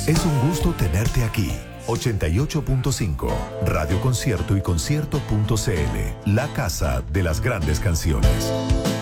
Es un gusto tenerte aquí. 88.5, Radio Concierto y Concierto.cl, la casa de las grandes canciones.